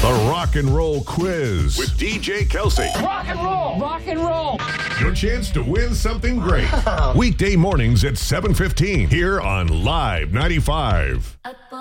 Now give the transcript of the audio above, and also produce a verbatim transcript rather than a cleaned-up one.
The Rock and Roll Quiz with D J Kelsey. Rock and roll! Rock and roll! Your chance to win something great. Weekday mornings at seven fifteen here on Live ninety-five.